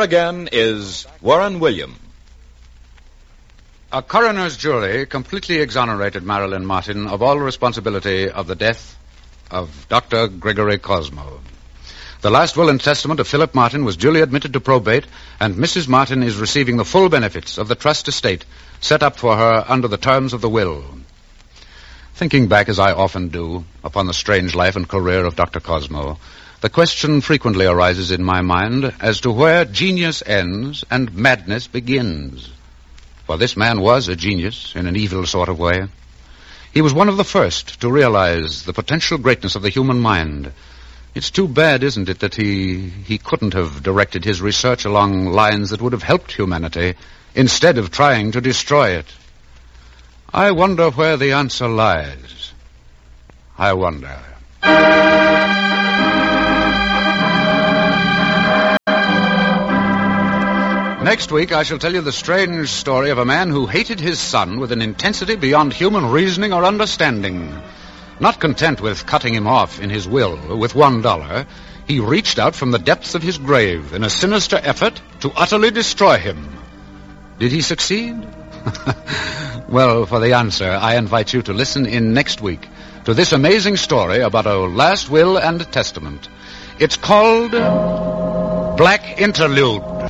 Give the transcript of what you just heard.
again is Warren William. A coroner's jury completely exonerated Marilyn Martin of all responsibility of the death of Dr. Gregory Cosmo. The last will and testament of Philip Martin was duly admitted to probate, and Mrs. Martin is receiving the full benefits of the trust estate set up for her under the terms of the will. Thinking back, as I often do, upon the strange life and career of Dr. Cosmo, the question frequently arises in my mind as to where genius ends and madness begins. For this man was a genius in an evil sort of way. He was one of the first to realize the potential greatness of the human mind. It's too bad, isn't it, that he couldn't have directed his research along lines that would have helped humanity instead of trying to destroy it. I wonder where the answer lies. I wonder. Next week, I shall tell you the strange story of a man who hated his son with an intensity beyond human reasoning or understanding. Not content with cutting him off in his will with $1, he reached out from the depths of his grave in a sinister effort to utterly destroy him. Did he succeed? Well, for the answer, I invite you to listen in next week to this amazing story about a last will and testament. It's called Black Interlude.